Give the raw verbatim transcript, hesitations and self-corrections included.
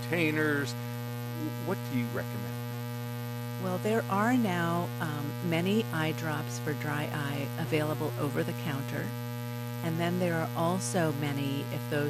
containers? W what do you recommend? Well, there are now um, many eye drops for dry eye available over the counter. And then there are also many, if those